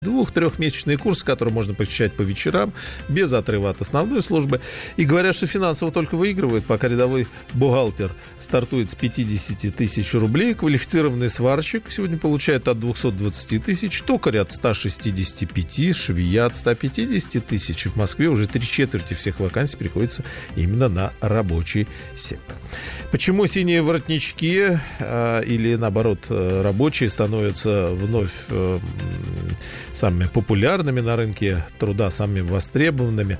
2-3-месячный курс, который можно посещать по вечерам, без отрыва от основной службы. И говорят, что финансово только выигрывают, пока рядовой бухгалтер стартует с 50 тысяч рублей, квалифицированный сварщик сегодня получает от 220 тысяч, токарь от 165, швея от 150 тысяч. В Москве уже 3/4 всех вакансий приходится именно на рабочий сектор. Почему синие воротнички или, наоборот, рабочие становятся вновь самыми популярными на рынке труда, самыми востребованными?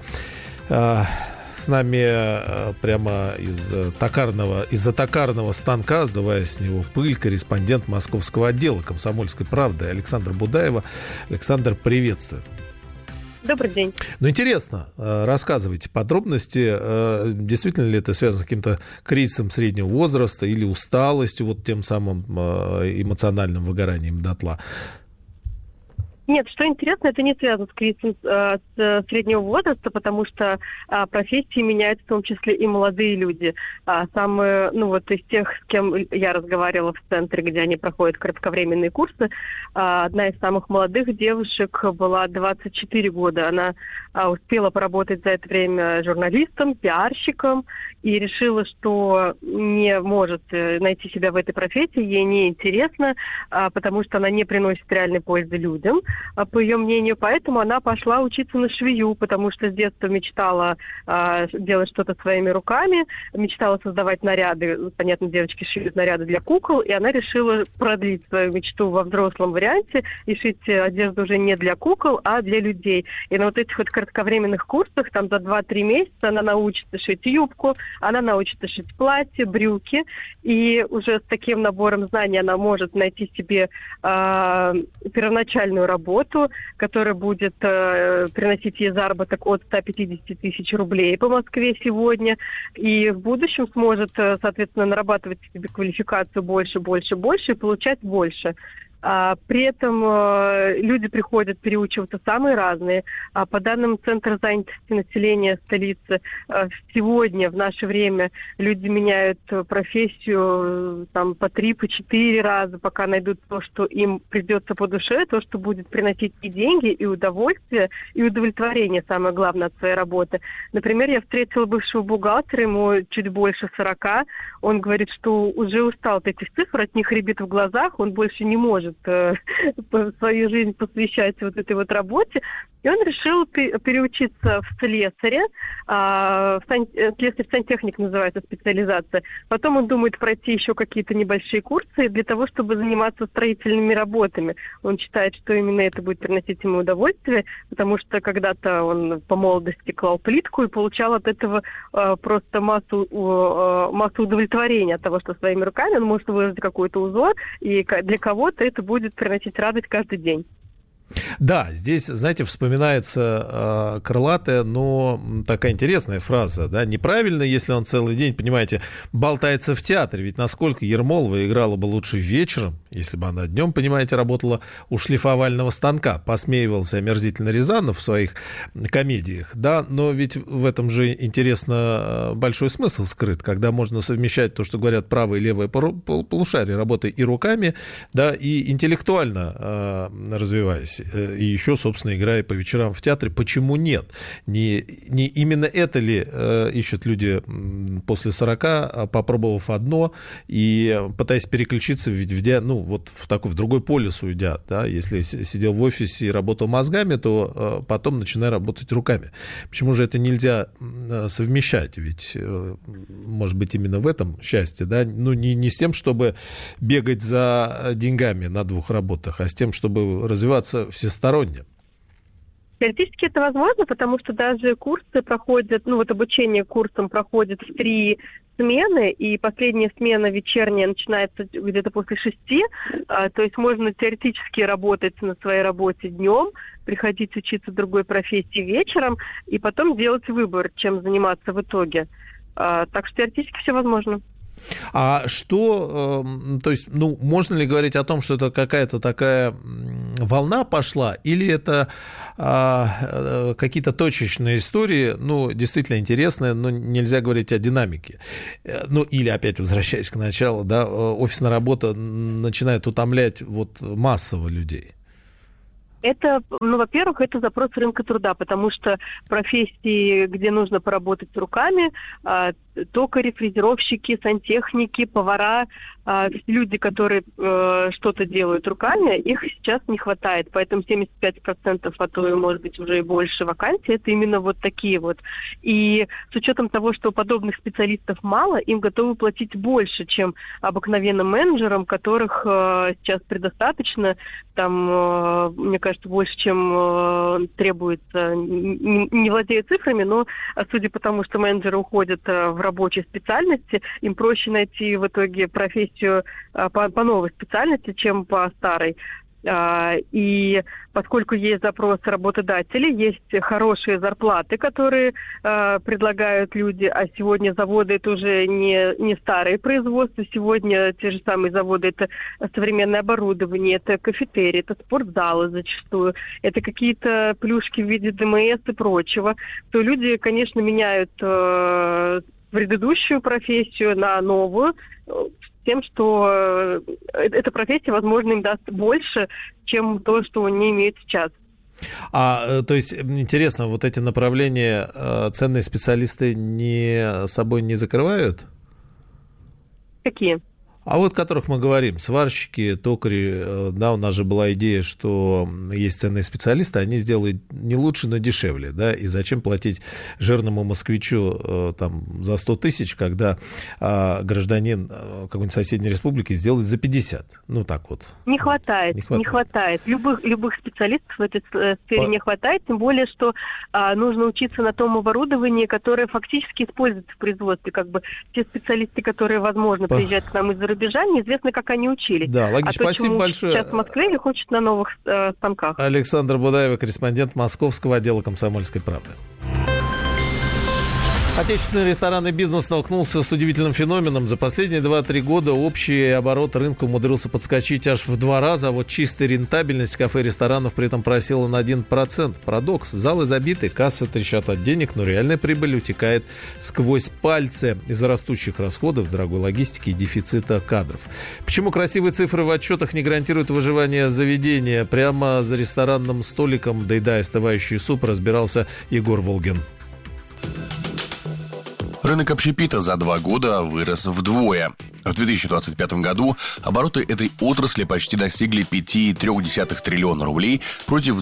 С нами прямо из-за токарного станка, сдувая с него пыль, корреспондент московского отдела «Комсомольской правды» Александра Будаева. Александр, приветствую. Добрый день. Ну, интересно, рассказывайте подробности. Действительно ли это связано с каким-то кризисом среднего возраста или усталостью, вот тем самым эмоциональным выгоранием дотла? Нет, что интересно, это не связано с кризисом среднего возраста, потому что профессии меняют в том числе и молодые люди. Самые, из тех, с кем я разговаривала в центре, где они проходят кратковременные курсы, одна из самых молодых девушек была 24 года. Она успела поработать за это время журналистом, пиарщиком и решила, что не может найти себя в этой профессии, ей неинтересно, потому что она не приносит реальной пользы людям, по ее мнению. Поэтому она пошла учиться на швею, потому что с детства мечтала делать что-то своими руками, мечтала создавать наряды. Понятно, девочки шьют наряды для кукол, и она решила продлить свою мечту во взрослом варианте и шить одежду уже не для кукол, а для людей. И на вот этих вот кратковременных курсах, там за 2-3 месяца она научится шить юбку, она научится шить платье, брюки, и уже с таким набором знаний она может найти себе первоначальную работу, которая будет приносить ей заработок от 150 тысяч рублей по Москве сегодня, и в будущем сможет, соответственно, нарабатывать себе квалификацию больше и получать больше. При этом люди приходят переучиваться самые разные. По данным Центра занятости населения столицы, сегодня, в наше время, люди меняют профессию по 3-4 раза, пока найдут то, что им придется по душе, то, что будет приносить и деньги, и удовольствие, и удовлетворение, самое главное, от своей работы. Например, я встретила бывшего бухгалтера, ему чуть больше 40. Он говорит, что уже устал от этих цифр, от них рябит в глазах, он больше не может свою жизнь посвящать вот этой вот работе. И он решил переучиться в слесаря, слесарь-сантехник называется специализация. Потом он думает пройти еще какие-то небольшие курсы для того, чтобы заниматься строительными работами. Он считает, что именно это будет приносить ему удовольствие, потому что когда-то он по молодости клал плитку и получал от этого просто массу удовлетворения от того, что своими руками он может выложить какой-то узор, и для кого-то это будет приносить радость каждый день. Да, здесь, знаете, вспоминается крылатая, но такая интересная фраза, да, неправильно, если он целый день, понимаете, болтается в театре, ведь насколько Ермолова играла бы лучше вечером, если бы она днем, понимаете, работала у шлифовального станка, посмеивался омерзительно Рязанов в своих комедиях, да, но ведь в этом же, интересно, большой смысл скрыт, когда можно совмещать то, что говорят правое и левое полушарие, работая и руками, да, и интеллектуально развиваясь. И еще, собственно, играя по вечерам в театре. Почему нет? Не именно это ли ищут люди после 40, попробовав одно и пытаясь переключиться, ведь в другой полюс уйдя, да? Если сидел в офисе и работал мозгами, то потом начинай работать руками. Почему же это нельзя совмещать? Ведь, может быть, именно в этом счастье, да? Не с тем, чтобы бегать за деньгами на 2 работах, а с тем, чтобы развиваться всесторонне. Теоретически это возможно, потому что даже курсы проходят, обучение курсам проходит в 3 смены, и последняя смена вечерняя начинается где-то после 6, то есть можно теоретически работать на своей работе днем, приходить учиться другой профессии вечером, и потом делать выбор, чем заниматься в итоге. Так что теоретически все возможно. А что, то есть, можно ли говорить о том, что это какая-то такая волна пошла, или это какие-то точечные истории, действительно интересные, но нельзя говорить о динамике. Или, опять возвращаясь к началу, да, офисная работа начинает утомлять массово людей. Это, во-первых, это запрос рынка труда, потому что профессии, где нужно поработать с руками, токари, фрезеровщики, сантехники, повара, люди, которые что-то делают руками, их сейчас не хватает. Поэтому 75%, а то и, может быть, уже и больше вакансий, это именно вот такие вот. И с учетом того, что подобных специалистов мало, им готовы платить больше, чем обыкновенным менеджерам, которых сейчас предостаточно. Там, мне кажется, больше, чем требуется. Не владею цифрами, но судя по тому, что менеджеры уходят в рабочей специальности, им проще найти в итоге профессию по новой специальности, чем по старой. И поскольку есть запрос работодателей, есть хорошие зарплаты, которые предлагают люди, а сегодня заводы это уже не старые производства, сегодня те же самые заводы это современное оборудование, это кафетерии, это спортзалы зачастую, это какие-то плюшки в виде ДМС и прочего, то люди, конечно, меняют предыдущую профессию на новую, тем, что эта профессия, возможно, им даст больше, чем то, что они имеют сейчас. То есть, интересно, вот эти направления ценные специалисты собой не закрывают? Какие? А вот о которых мы говорим, сварщики, токари, да, у нас же была идея, что есть ценные специалисты, они сделают не лучше, но дешевле, да, и зачем платить жирному москвичу там за 100 тысяч, когда гражданин какой-нибудь соседней республики сделает за 50, ну так вот. Не хватает. Любых специалистов в этой сфере не хватает, тем более, что нужно учиться на том оборудовании, которое фактически используется в производстве, как бы те специалисты, которые, возможно, приезжают к нам из-за рубежа, неизвестно, как они учились. Да, Логич, спасибо большое. Сейчас в Москве или хочет на новых станках. Александра Будаева, корреспондент Московского отдела «Комсомольской правды». Отечественный ресторанный бизнес столкнулся с удивительным феноменом. За последние 2-3 года общий оборот рынка умудрился подскочить аж в 2 раза, а вот чистая рентабельность кафе и ресторанов при этом просела на 1%. Парадокс. Залы забиты, кассы трещат от денег, но реальная прибыль утекает сквозь пальцы из-за растущих расходов, дорогой логистики и дефицита кадров. Почему красивые цифры в отчетах не гарантируют выживание заведения? Прямо за ресторанным столиком, доедая остывающий суп, разбирался Егор Волгин. Рынок общепита за 2 года вырос вдвое. В 2025 году обороты этой отрасли почти достигли 5,3 триллиона рублей против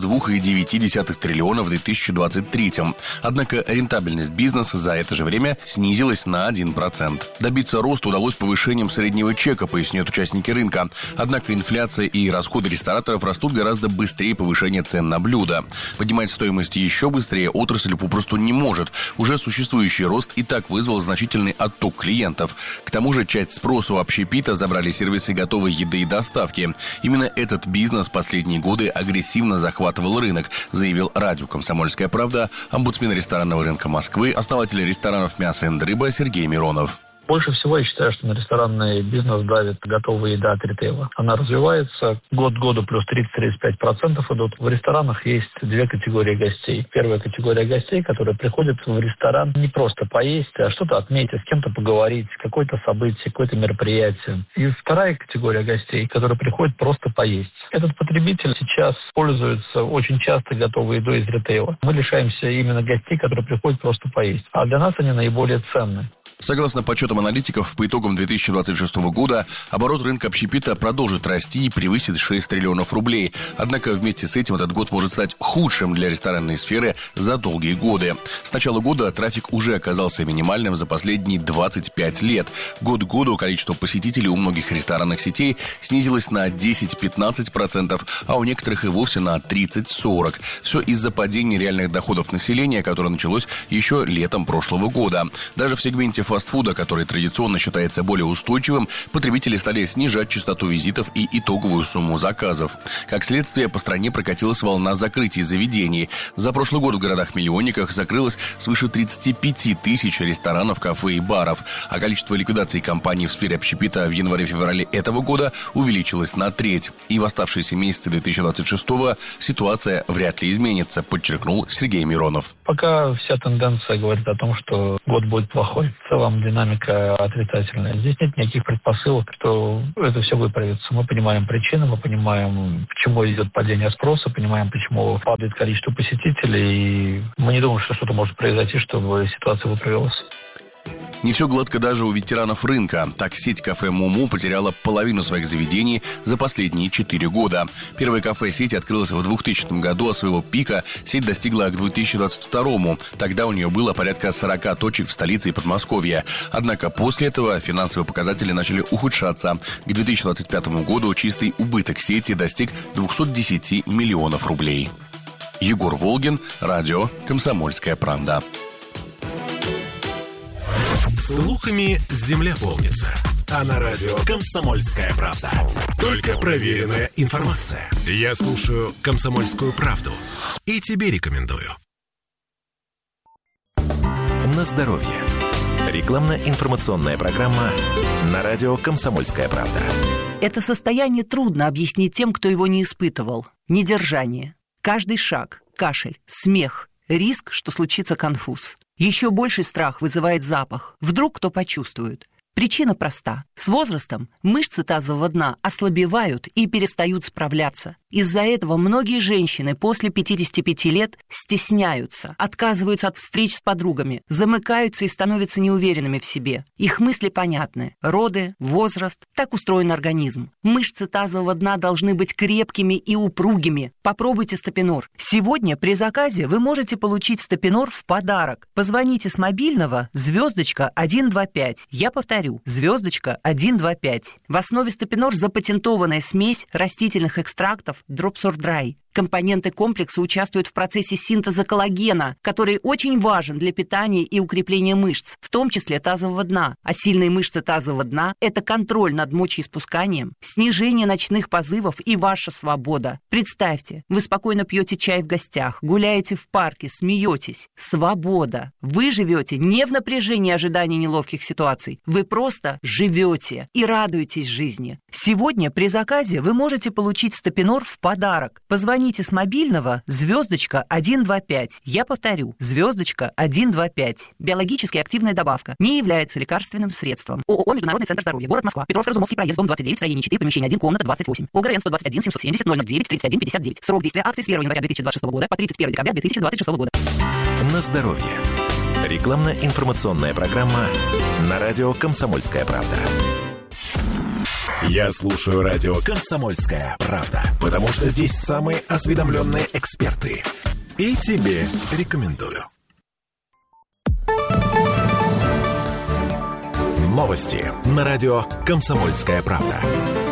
2,9 триллиона в 2023. Однако рентабельность бизнеса за это же время снизилась на 1%. Добиться роста удалось повышением среднего чека, поясняют участники рынка. Однако инфляция и расходы рестораторов растут гораздо быстрее повышения цен на блюда. Поднимать стоимость еще быстрее отрасль попросту не может. Уже существующий рост и так вызвал значительный отток клиентов. К тому же часть спроса у общепита забрали сервисы готовой еды и доставки. Именно этот бизнес последние годы агрессивно захватывал рынок, заявил радио «Комсомольская правда» омбудсмен ресторанного рынка Москвы, основатель ресторанов «Мясо и рыба» Сергей Миронов. Больше всего я считаю, что на ресторанный бизнес давит готовая еда от ритейла. Она развивается, год к году плюс 30-35% идут. В ресторанах есть 2 категории гостей. Первая категория гостей, которые приходят в ресторан не просто поесть, а что-то отметить, с кем-то поговорить, какое-то событие, какое-то мероприятие. И вторая категория гостей, которые приходят просто поесть. Этот потребитель сейчас пользуется очень часто готовой едой из ритейла. Мы лишаемся именно гостей, которые приходят просто поесть. А для нас они наиболее ценны. Согласно подсчетам аналитиков, по итогам 2026 года оборот рынка общепита продолжит расти и превысит 6 триллионов рублей. Однако вместе с этим этот год может стать худшим для ресторанной сферы за долгие годы. С начала года трафик уже оказался минимальным за последние 25 лет. Год к году количество посетителей у многих ресторанных сетей снизилось на 10-15%, а у некоторых и вовсе на 30-40%. Все из-за падения реальных доходов населения, которое началось еще летом прошлого года. Даже в сегменте фастфуда, который традиционно считается более устойчивым, потребители стали снижать частоту визитов и итоговую сумму заказов. Как следствие, по стране прокатилась волна закрытий заведений. За прошлый год в городах-миллионниках закрылось свыше 35 тысяч ресторанов, кафе и баров, а количество ликвидаций компаний в сфере общепита в январе-феврале этого года увеличилось на треть. И в оставшиеся месяцы 2026-го ситуация вряд ли изменится, подчеркнул Сергей Миронов. Пока вся тенденция говорит о том, что год будет плохой. В целом динамика отрицательная. Здесь нет никаких предпосылок, что это все выправится. Мы понимаем причины, мы понимаем, почему идет падение спроса, понимаем, почему падает количество посетителей. И мы не думаем, что что-то может произойти, чтобы ситуация выправилась. Не все гладко даже у ветеранов рынка. Так, сеть кафе «Муму» потеряла половину своих заведений за последние 4 года. Первое кафе сети открылось в 2000 году, а своего пика сеть достигла к 2022. Тогда у нее было порядка 40 точек в столице и Подмосковье. Однако после этого финансовые показатели начали ухудшаться. К 2025 году чистый убыток сети достиг 210 миллионов рублей. Егор Волгин, радио «Комсомольская правда». Слухами земля полнится. А на радио «Комсомольская правда» только проверенная информация. Я слушаю «Комсомольскую правду» и тебе рекомендую. На здоровье. Рекламно-информационная программа на радио «Комсомольская правда». Это состояние трудно объяснить тем, кто его не испытывал. Недержание. Каждый шаг, кашель, смех, риск, что случится конфуз. Еще больший страх вызывает запах. Вдруг кто почувствует. Причина проста. С возрастом мышцы тазового дна ослабевают и перестают справляться. Из-за этого многие женщины после 55 лет стесняются, отказываются от встреч с подругами, замыкаются и становятся неуверенными в себе. Их мысли понятны. Роды, возраст, так устроен организм. Мышцы тазового дна должны быть крепкими и упругими. Попробуйте Стапинор. Сегодня при заказе вы можете получить Стапинор в подарок. Позвоните с мобильного *125. Я повторю, *125. В основе Стапинор запатентованная смесь растительных экстрактов Dropsor-Dry. Компоненты комплекса участвуют в процессе синтеза коллагена, который очень важен для питания и укрепления мышц, в том числе тазового дна. А сильные мышцы тазового дна – это контроль над мочеиспусканием, снижение ночных позывов и ваша свобода. Представьте, вы спокойно пьете чай в гостях, гуляете в парке, смеетесь. Свобода. Вы живете не в напряжении ожидания неловких ситуаций. Вы просто живете и радуетесь жизни. Сегодня при заказе вы можете получить Стапинор в подарок. Позвоните с мобильного *125. Я повторю, *125. Биологически активная добавка. Не является лекарственным средством. ООО «Международный центр здоровья», город Москва, Петровско-Разумовский проезд, дом 29, строение 4, помещение 1, комната 28. ОГРН 121 770 009 31 59. Срок действия акции с 1 января 2026 года по 31 декабря 2026 года. На здоровье. Рекламно-информационная программа на радио «Комсомольская правда». Я слушаю радио «Комсомольская правда», потому что здесь самые осведомленные эксперты. И тебе рекомендую. Новости на радио «Комсомольская правда».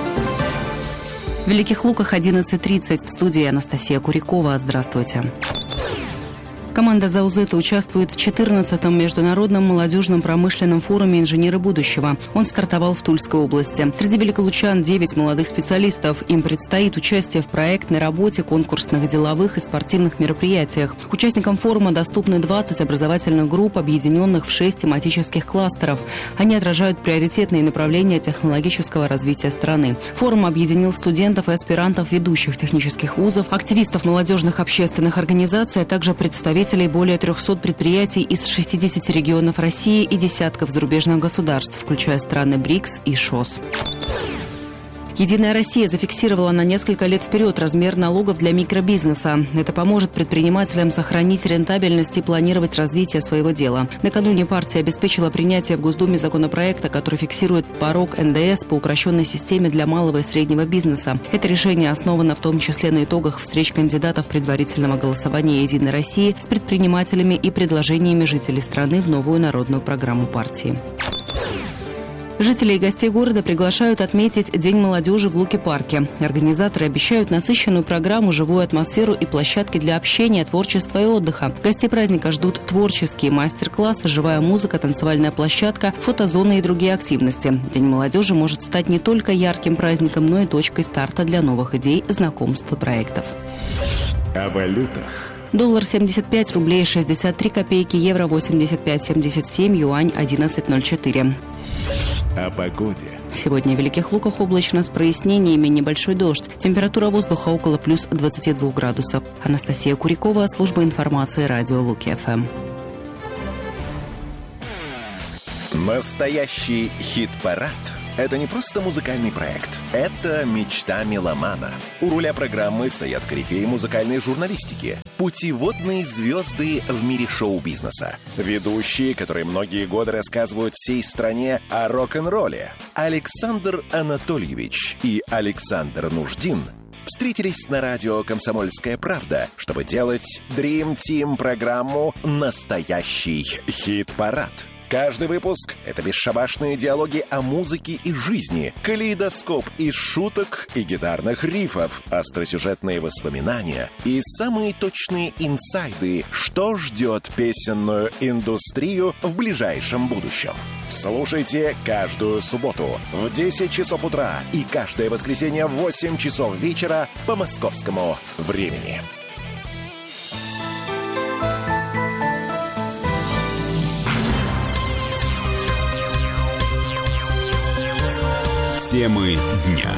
В Великих Луках 11:30. В студии Анастасия Курякова. Здравствуйте. Команда Заузета участвует в 14-м международном молодежном промышленном форуме «Инженеры будущего». Он стартовал в Тульской области. Среди великолучан 9 молодых специалистов. Им предстоит участие в проектной работе, конкурсных, деловых и спортивных мероприятиях. Участникам форума доступны 20 образовательных групп, объединенных в 6 тематических кластеров. Они отражают приоритетные направления технологического развития страны. Форум объединил студентов и аспирантов ведущих технических вузов, активистов молодежных общественных организаций, а также представителей более 300 предприятий из 60 регионов России и десятков зарубежных государств, включая страны БРИКС и ШОС. «Единая Россия» зафиксировала на несколько лет вперед размер налогов для микробизнеса. Это поможет предпринимателям сохранить рентабельность и планировать развитие своего дела. Накануне партия обеспечила принятие в Госдуме законопроекта, который фиксирует порог НДС по упрощенной системе для малого и среднего бизнеса. Это решение основано в том числе на итогах встреч кандидатов предварительного голосования «Единой России» с предпринимателями и предложениями жителей страны в новую народную программу партии. Жителей и гостей города приглашают отметить День молодежи в Луки-парке. Организаторы обещают насыщенную программу, живую атмосферу и площадки для общения, творчества и отдыха. Гостей праздника ждут творческие мастер-классы, живая музыка, танцевальная площадка, фотозоны и другие активности. День молодежи может стать не только ярким праздником, но и точкой старта для новых идей, знакомств и проектов. О валютах. Доллар 75 рублей 63 копейки, евро 85,77, юань 11,04. О погоде. Сегодня в Великих Луках облачно с прояснениями, небольшой дождь. Температура воздуха около плюс 22 градусов. Анастасия Курякова, служба информации радио Луки ФМ. Настоящий хит-парад – это не просто музыкальный проект. Это мечта меломана. У руля программы стоят корифеи музыкальной журналистики, путеводные звезды в мире шоу-бизнеса, ведущие, которые многие годы рассказывают всей стране о рок-н-ролле. Александр Анатольевич и Александр Нуждин встретились на радио «Комсомольская правда», чтобы делать Dream Team программу «Настоящий хит-парад». Каждый выпуск — это бесшабашные диалоги о музыке и жизни, калейдоскоп из шуток и гитарных рифов, остросюжетные воспоминания и самые точные инсайды, что ждет песенную индустрию в ближайшем будущем. Слушайте каждую субботу в 10 часов утра и каждое воскресенье в 8 часов вечера по московскому времени. Темы дня.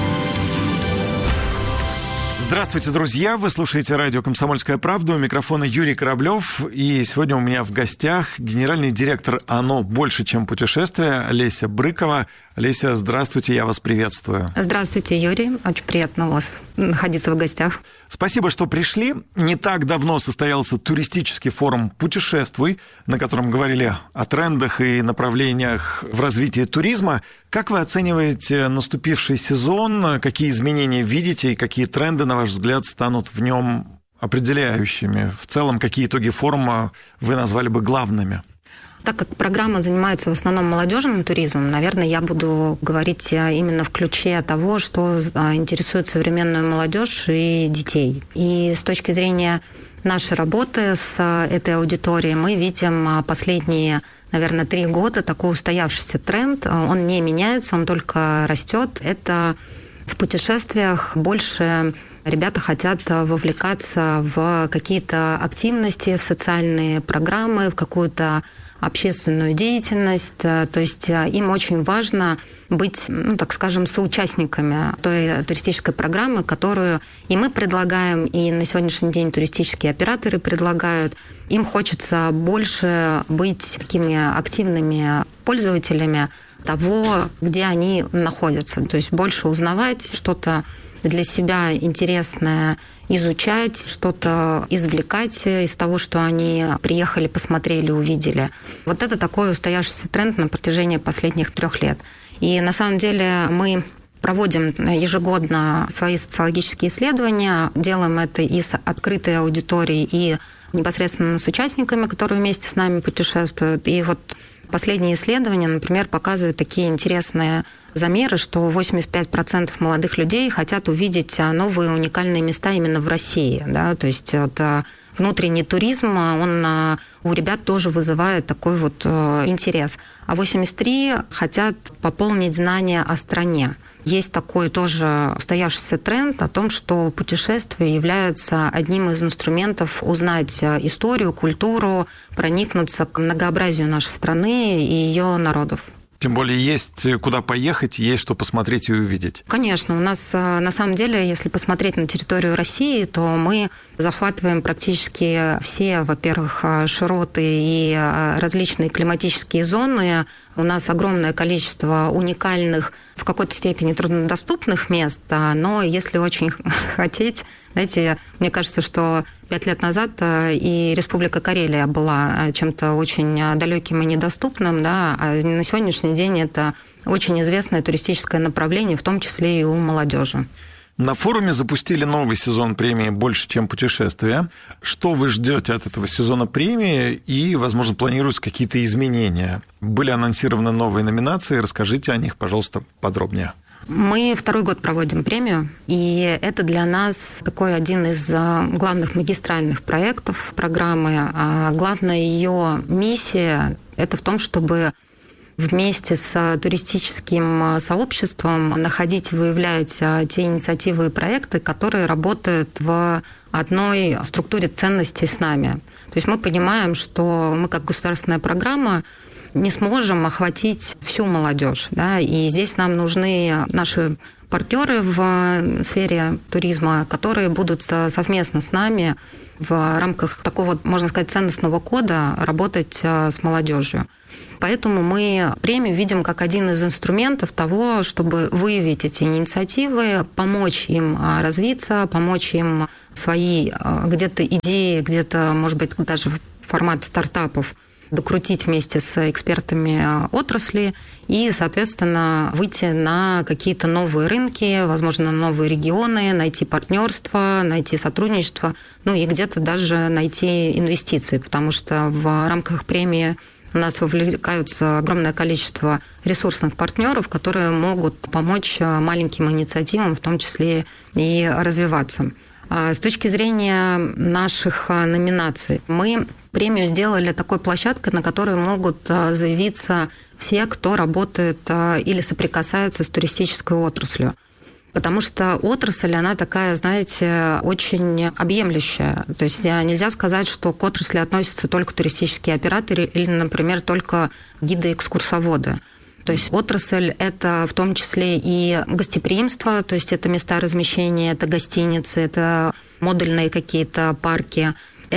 Здравствуйте, друзья! Вы слушаете радио «Комсомольская правда». У микрофона Юрий Кораблев. И сегодня у меня в гостях генеральный директор «Оно больше, чем путешествие» Леся Брыкова. Леся, здравствуйте, я вас приветствую. Здравствуйте, Юрий. Очень приятно у вас находиться в гостях. Спасибо, что пришли. Не так давно состоялся туристический форум «Путешествуй», на котором говорили о трендах и направлениях в развитии туризма. Как вы оцениваете наступивший сезон? Какие изменения видите и какие тренды, на ваш взгляд, станут в нем определяющими? В целом, какие итоги форума вы назвали бы главными? Так как программа занимается в основном молодежным туризмом, наверное, я буду говорить именно в ключе того, что интересует современную молодежь и детей. И с точки зрения нашей работы с этой аудиторией мы видим последние, наверное, 3 года такой устоявшийся тренд. Он не меняется, он только растет. Это в путешествиях больше ребята хотят вовлекаться в какие-то активности, в социальные программы, в какую-то общественную деятельность. То есть им очень важно быть, так скажем, соучастниками той туристической программы, которую и мы предлагаем, и на сегодняшний день туристические операторы предлагают. Им хочется больше быть такими активными пользователями того, где они находятся. То есть больше узнавать, что-то для себя интересное изучать, что-то извлекать из того, что они приехали, посмотрели, увидели. Вот это такой устоявшийся тренд на протяжении последних 3 лет. И на самом деле мы проводим ежегодно свои социологические исследования, делаем это и с открытой аудиторией, и непосредственно с участниками, которые вместе с нами путешествуют. И вот последние исследования, например, показывают такие интересные замеры, что 85% молодых людей хотят увидеть новые уникальные места именно в России. Да? То есть это внутренний туризм, он у ребят тоже вызывает такой вот интерес. А 83% хотят пополнить знания о стране. Есть такой тоже устоявшийся тренд о том, что путешествие является одним из инструментов узнать историю, культуру, проникнуться к многообразию нашей страны и ее народов. Тем более есть куда поехать, есть что посмотреть и увидеть. Конечно, у нас на самом деле, если посмотреть на территорию России, то мы захватываем практически все, во-первых, широты и различные климатические зоны. У нас огромное количество уникальных, в какой-то степени труднодоступных мест, но если очень хотеть, знаете, мне кажется, что 5 лет назад и Республика Карелия была чем-то очень далеким и недоступным, да, а на сегодняшний день это очень известное туристическое направление, в том числе и у молодежи. На форуме запустили новый сезон премии «Больше, чем путешествия». Что вы ждете от этого сезона премии и, возможно, планируются какие-то изменения? Были анонсированы новые номинации, расскажите о них, пожалуйста, подробнее. Мы 2-й год проводим премию, и это для нас такой один из главных магистральных проектов программы. Главная ее миссия – это в том, чтобы вместе с туристическим сообществом находить, выявлять те инициативы и проекты, которые работают в одной структуре ценностей с нами. То есть мы понимаем, что мы как государственная программа не сможем охватить всю молодежь, да, и здесь нам нужны наши партнеры в сфере туризма, которые будут совместно с нами в рамках такого, можно сказать, ценностного кода работать с молодежью. Поэтому мы премию видим как один из инструментов того, чтобы выявить эти инициативы, помочь им развиться, помочь им свои где-то идеи, где-то, может быть, даже формат стартапов докрутить вместе с экспертами отрасли и, соответственно, выйти на какие-то новые рынки, возможно, новые регионы, найти партнерство, найти сотрудничество, ну и где-то даже найти инвестиции, потому что в рамках премии у нас вовлекаются огромное количество ресурсных партнеров, которые могут помочь маленьким инициативам, в том числе и развиваться. С точки зрения наших номинаций, мы премию сделали такой площадкой, на которой могут заявиться все, кто работает или соприкасается с туристической отраслью. Потому что отрасль, она такая, знаете, очень объемлющая. То есть нельзя сказать, что к отрасли относятся только туристические операторы или, например, только гиды-экскурсоводы. То есть отрасль – это в том числе и гостеприимство, то есть это места размещения, это гостиницы, это модульные какие-то парки,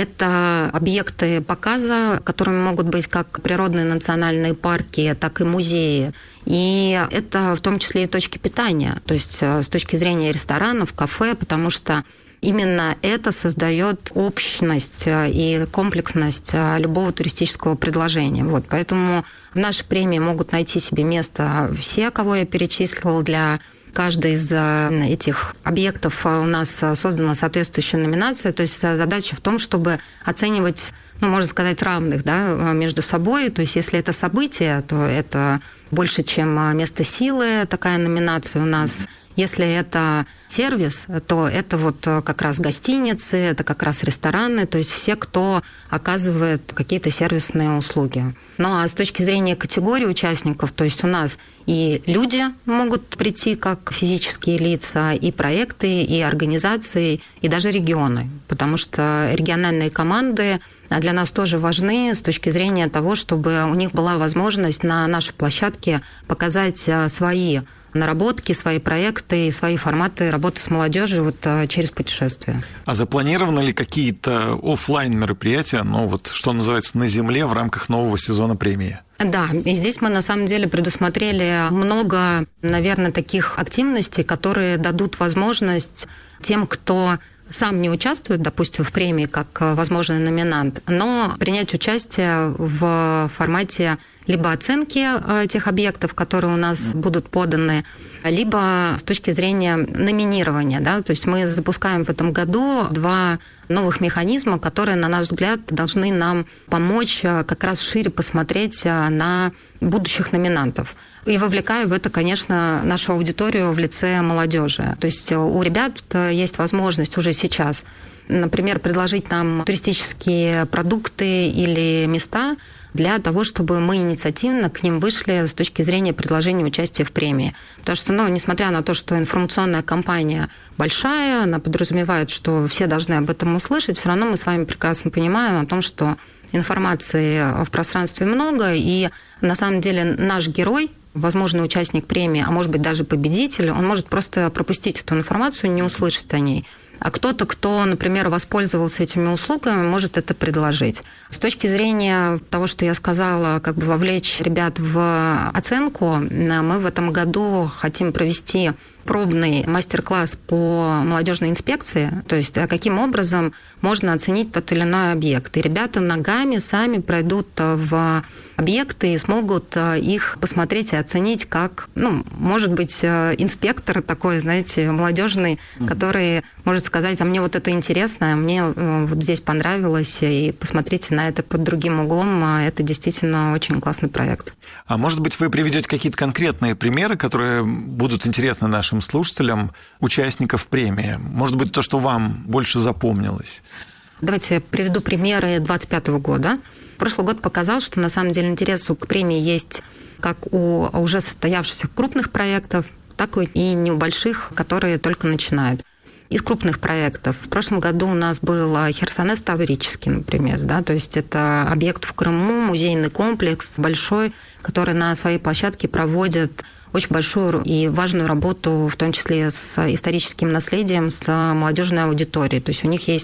это объекты показа, которыми могут быть как природные национальные парки, так и музеи. И это в том числе и точки питания, то есть с точки зрения ресторанов, кафе, потому что именно это создает общность и комплексность любого туристического предложения. Вот, поэтому в нашей премии могут найти себе место все, кого я перечислила. Для каждой из этих объектов у нас создана соответствующая номинация. То есть задача в том, чтобы оценивать, можно сказать, равных, между собой. То есть если это событие, то это больше, чем место силы, такая номинация у нас. Если это сервис, то это вот как раз гостиницы, это как раз рестораны, то есть все, кто оказывает какие-то сервисные услуги. Ну а с точки зрения категории участников, то есть у нас и люди могут прийти как физические лица, и проекты, и организации, и даже регионы, потому что региональные команды для нас тоже важны с точки зрения того, чтобы у них была возможность на нашей площадке показать свои наработки, свои проекты и свои форматы работы с молодежью вот через путешествия. А запланированы ли какие-то офлайн мероприятия, что называется, на земле в рамках нового сезона премии? Да, и здесь мы на самом деле предусмотрели много, наверное, таких активностей, которые дадут возможность тем, кто сам не участвует, допустим, в премии как возможный номинант, но принять участие в формате либо оценки тех объектов, которые у нас будут поданы, либо с точки зрения номинирования. Да? То есть мы запускаем в этом году 2 новых механизма, которые, на наш взгляд, должны нам помочь как раз шире посмотреть на будущих номинантов. И вовлекаю в это, конечно, нашу аудиторию в лице молодежи. То есть у ребят есть возможность уже сейчас, например, предложить нам туристические продукты или места для того, чтобы мы инициативно к ним вышли с точки зрения предложения участия в премии. Потому что, несмотря на то, что информационная кампания большая, она подразумевает, что все должны об этом услышать, все равно мы с вами прекрасно понимаем о том, что информации в пространстве много, и на самом деле наш герой, возможный участник премии, а может быть даже победитель, он может просто пропустить эту информацию, не услышать о ней. А кто-то, кто, например, воспользовался этими услугами, может это предложить. С точки зрения того, что я сказала, вовлечь ребят в оценку, мы в этом году хотим провести пробный мастер-класс по молодежной инспекции, то есть каким образом можно оценить тот или иной объект. И ребята ногами сами пройдут в объекты и смогут их посмотреть и оценить как, может быть, инспектор такой, знаете, молодежный, который может сказать, а мне вот это интересно, а мне вот здесь понравилось, и посмотрите на это под другим углом, это действительно очень классный проект. А может быть, вы приведете какие-то конкретные примеры, которые будут интересны нашим слушателям, участников премии? Может быть, то, что вам больше запомнилось? Давайте я приведу примеры 2025 года. Прошлый год показал, что на самом деле интерес к премии есть как у уже состоявшихся крупных проектов, так и небольших, которые только начинают. Из крупных проектов. В прошлом году у нас был Херсонес Таврический, например, то есть это объект в Крыму, музейный комплекс большой, который на своей площадке проводит очень большую и важную работу, в том числе с историческим наследием, с молодежной аудиторией. То есть у них есть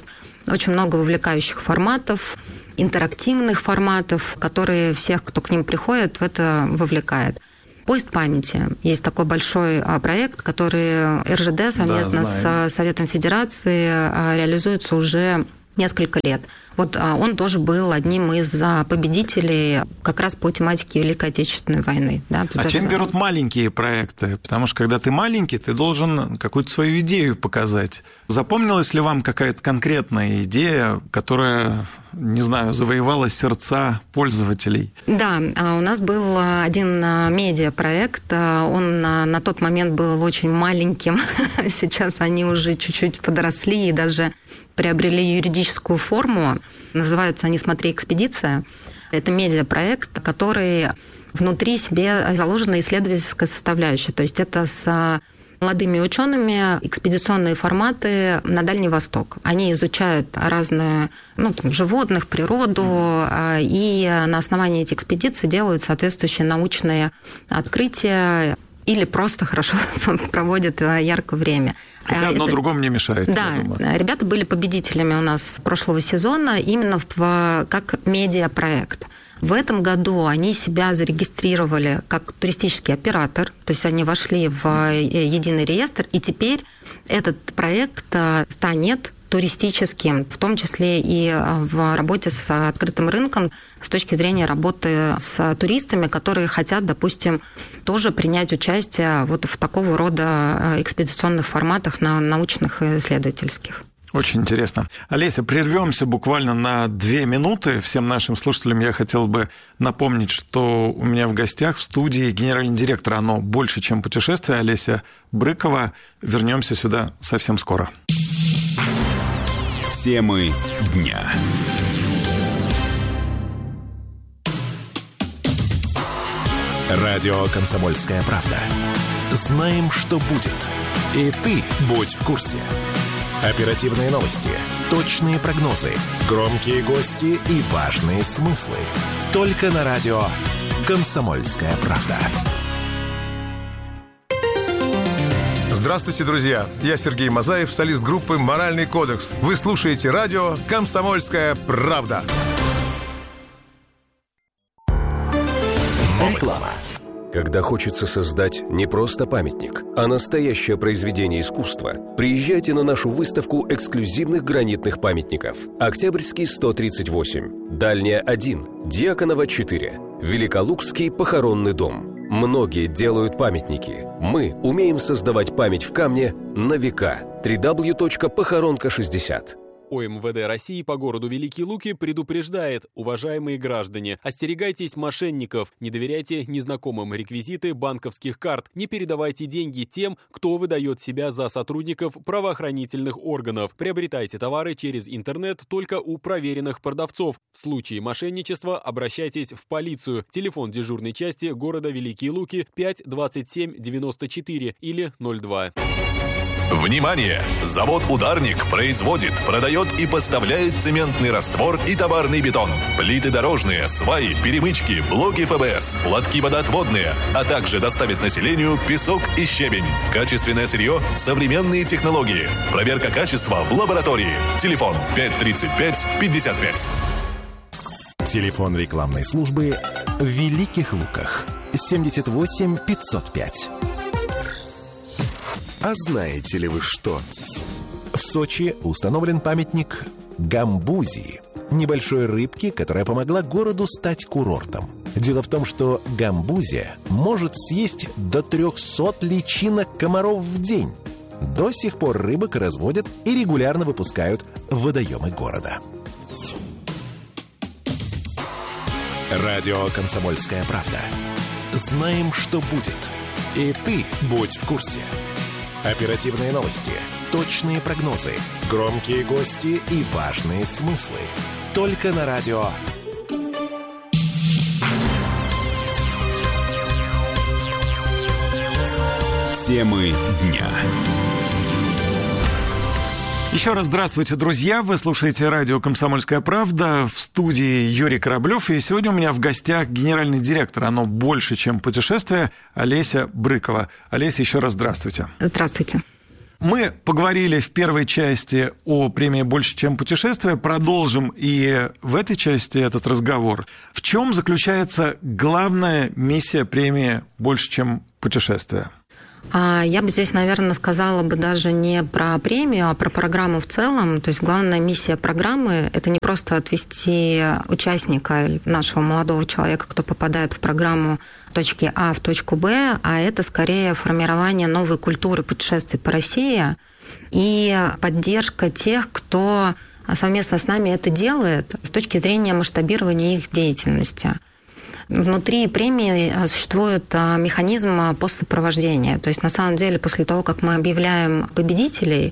очень много вовлекающих форматов, интерактивных форматов, которые всех, кто к ним приходит, в это вовлекает. Поезд памяти. Есть такой большой проект, который РЖД совместно с Советом Федерации реализуется уже несколько лет. Вот он тоже был одним из победителей как раз по тематике Великой Отечественной войны. Да, а чем берут маленькие проекты? Потому что когда ты маленький, ты должен какую-то свою идею показать. Запомнилась ли вам какая-то конкретная идея, которая, не знаю, завоевала сердца пользователей? Да, у нас был один медиапроект. Он на тот момент был очень маленьким. Сейчас они уже чуть-чуть подросли и даже приобрели юридическую форму. Называются они «Смотри, экспедиция». Это медиапроект, который внутри себе заложена исследовательская составляющая. То есть это с молодыми учеными экспедиционные форматы на Дальний Восток. Они изучают разные животных, природу, и на основании этих экспедиций делают соответствующие научные открытия или просто хорошо проводят яркое время. Хотя одно другому не мешает. Да, ребята были победителями у нас прошлого сезона именно как медиапроект. В этом году они себя зарегистрировали как туристический оператор, то есть они вошли в единый реестр, и теперь этот проект станет туристическим, в том числе и в работе с открытым рынком, с точки зрения работы с туристами, которые хотят, допустим, тоже принять участие вот в такого рода экспедиционных форматах научных и исследовательских. Очень интересно. Олеся, прервемся буквально на 2 минуты. Всем нашим слушателям я хотел бы напомнить, что у меня в гостях в студии генеральный директор «Оно больше, чем путешествие» Олеся Брыкова. Вернемся сюда совсем скоро. Темы дня. Радио «Комсомольская правда». Знаем, что будет. И ты будь в курсе. Оперативные новости, точные прогнозы, громкие гости и важные смыслы. Только на радио «Комсомольская правда». Здравствуйте, друзья! Я Сергей Мазаев, солист группы «Моральный кодекс». Вы слушаете радио «Комсомольская правда». Реклама. Когда хочется создать не просто памятник, а настоящее произведение искусства, приезжайте на нашу выставку эксклюзивных гранитных памятников. Октябрьский 138, Дальняя 1, Дьяконова 4, Великолукский похоронный дом. Многие делают памятники. Мы умеем создавать память в камне на века. www.похоронка60. ОМВД России по городу Великие Луки предупреждает: уважаемые граждане, остерегайтесь мошенников, не доверяйте незнакомым реквизиты банковских карт, не передавайте деньги тем, кто выдает себя за сотрудников правоохранительных органов. Приобретайте товары через интернет только у проверенных продавцов. В случае мошенничества обращайтесь в полицию. Телефон дежурной части города Великие Луки 5 27 94 или 02. Внимание! Завод «Ударник» производит, продает и поставляет цементный раствор и товарный бетон, плиты дорожные, сваи, перемычки, блоки ФБС, лотки водоотводные, а также доставит населению песок и щебень. Качественное сырье, современные технологии. Проверка качества в лаборатории. Телефон 535-55. Телефон рекламной службы в Великих Луках 78 505. А знаете ли вы что? В Сочи установлен памятник гамбузии, небольшой рыбке, которая помогла городу стать курортом. Дело в том, что гамбузия может съесть до 300 личинок комаров в день. До сих пор рыбок разводят и регулярно выпускают в водоемы города. Радио «Комсомольская правда». Знаем, что будет. И ты будь в курсе. Оперативные новости, точные прогнозы, громкие гости и важные смыслы. Только на радио Темы дня. Еще раз здравствуйте, друзья. Вы слушаете радио «Комсомольская правда», в студии Юрий Кораблев. И сегодня у меня в гостях генеральный директор «Оно больше, чем путешествие» Олеся Брыкова. Олеся, еще раз здравствуйте. Здравствуйте. Мы поговорили в первой части о премии «Больше, чем путешествие». Продолжим и в этой части этот разговор. В чем заключается главная миссия премии «Больше, чем путешествие»? Я бы здесь, наверное, сказала бы даже не про премию, а про программу в целом. То есть главная миссия программы – это не просто отвести участника, нашего молодого человека, кто попадает в программу точки А в точку Б, а это скорее формирование новой культуры путешествий по России и поддержка тех, кто совместно с нами это делает с точки зрения масштабирования их деятельности. Внутри премии существует механизм постсопровождения. То есть, на самом деле, после того, как мы объявляем победителей,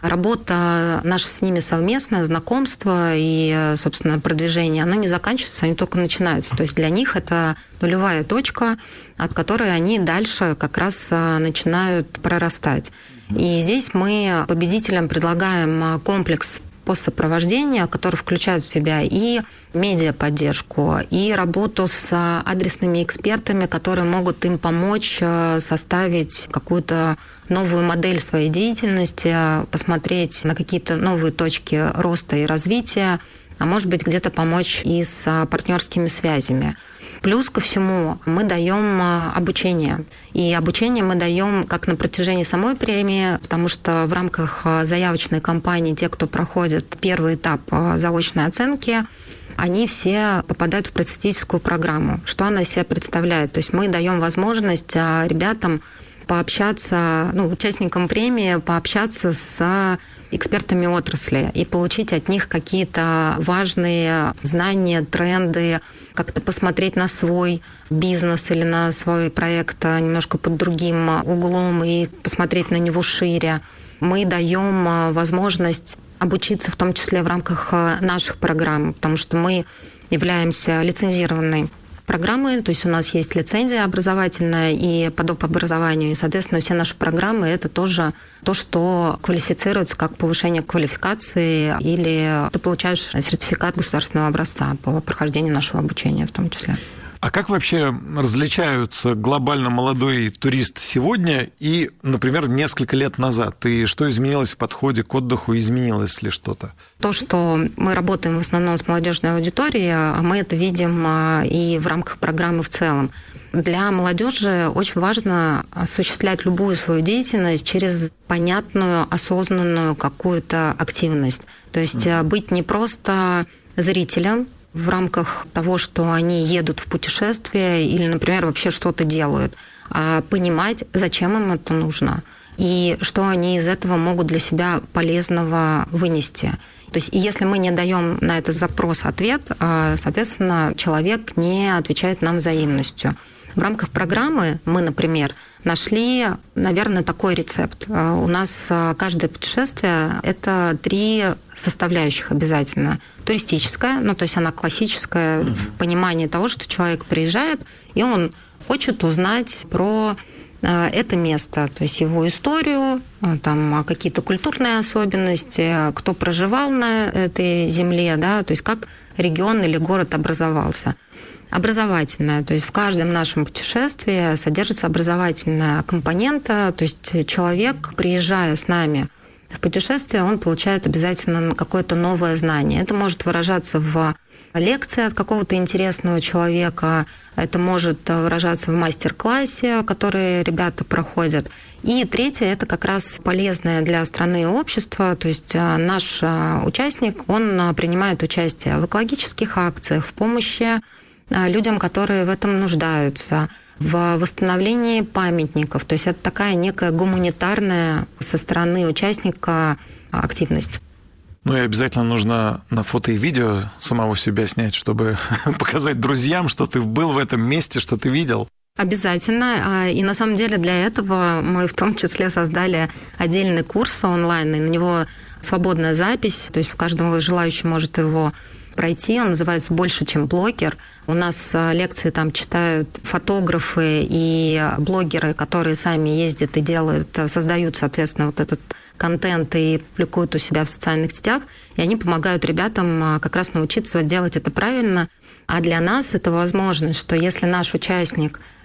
работа наша с ними совместная, знакомство и, собственно, продвижение, оно не заканчивается, они только начинаются. То есть для них это нулевая точка, от которой они дальше как раз начинают прорастать. И здесь мы победителям предлагаем комплекс постсопровождения, который включает в себя и медиаподдержку, и работу с адресными экспертами, которые могут им помочь составить какую-то новую модель своей деятельности, посмотреть на какие-то новые точки роста и развития, а может быть, где-то помочь и с партнерскими связями. Плюс ко всему мы даем обучение. И обучение мы даем как на протяжении самой премии, потому что в рамках заявочной кампании те, кто проходит первый этап заочной оценки, они все попадают в просветительскую программу. Что она из себя представляет? То есть мы даем возможность ребятам пообщаться, участникам премии пообщаться с экспертами отрасли и получить от них какие-то важные знания, тренды, как-то посмотреть на свой бизнес или на свой проект немножко под другим углом и посмотреть на него шире. Мы даем возможность обучиться в том числе в рамках наших программ, потому что мы являемся лицензированной программы, то есть у нас есть лицензия образовательная и по доп. Образованию, и, соответственно, все наши программы – это тоже то, что квалифицируется как повышение квалификации, или ты получаешь сертификат государственного образца по прохождению нашего обучения в том числе. А как вообще различаются глобально молодой турист сегодня и, например, несколько лет назад? И что изменилось в подходе к отдыху? Изменилось ли что-то? То, что мы работаем в основном с молодежной аудиторией, мы это видим и в рамках программы в целом. Для молодежи очень важно осуществлять любую свою деятельность через понятную, осознанную какую-то активность. То есть быть не просто зрителем, в рамках того, что они едут в путешествие или, например, вообще что-то делают, а понимать, зачем им это нужно и что они из этого могут для себя полезного вынести. То есть, если мы не даем на этот запрос ответ, соответственно, человек не отвечает нам взаимностью. В рамках программы мы, например, нашли, наверное, такой рецепт. У нас каждое путешествие – это 3 составляющих обязательно. Туристическая, то есть она классическая в понимании того, что человек приезжает, и он хочет узнать про это место, то есть его историю, там какие-то культурные особенности, кто проживал на этой земле, да, то есть как регион или город образовался. Образовательная, то есть в каждом нашем путешествии содержится образовательная компонента, то есть человек, приезжая с нами в путешествие, он получает обязательно какое-то новое знание. Это может выражаться в лекции от какого-то интересного человека, это может выражаться в мастер-классе, который ребята проходят. И третье – это как раз полезное для страны и общества, то есть наш участник, он принимает участие в экологических акциях, в помощи людям, которые в этом нуждаются, в восстановлении памятников. То есть это такая некая гуманитарная со стороны участника активность. И обязательно нужно на фото и видео самого себя снять, чтобы показать друзьям, что ты был в этом месте, что ты видел. Обязательно. И на самом деле для этого мы в том числе создали отдельный курс онлайн, и на него свободная запись, то есть каждый желающий может его пройти. Он называется «Больше, чем блогер». У нас лекции там читают фотографы и блогеры, которые сами ездят и делают, создают, соответственно, вот этот контент и публикуют у себя в социальных сетях. И они помогают ребятам как раз научиться делать это правильно. А для нас это возможность, что если наш участник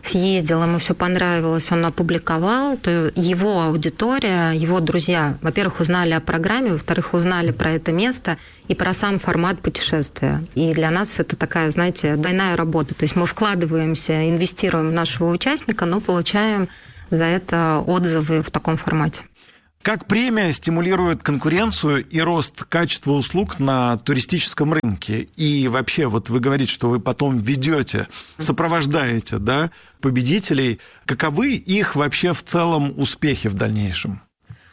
съездил, ему все понравилось, он опубликовал, то его аудитория, его друзья, во-первых, узнали о программе, во-вторых, узнали про это место и про сам формат путешествия. И для нас это такая, знаете, двойная работа. То есть мы вкладываемся, инвестируем в нашего участника, но получаем за это отзывы в таком формате. Как премия стимулирует конкуренцию и рост качества услуг на туристическом рынке? И вообще, вот вы говорите, что вы потом ведете, сопровождаете, да, победителей. Каковы их вообще в целом успехи в дальнейшем?